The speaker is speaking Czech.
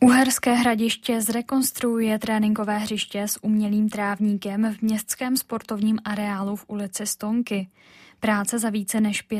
Uherské Hradiště zrekonstruuje tréninkové hřiště s umělým trávníkem v městském sportovním areálu v ulici Stonky. Práce za více než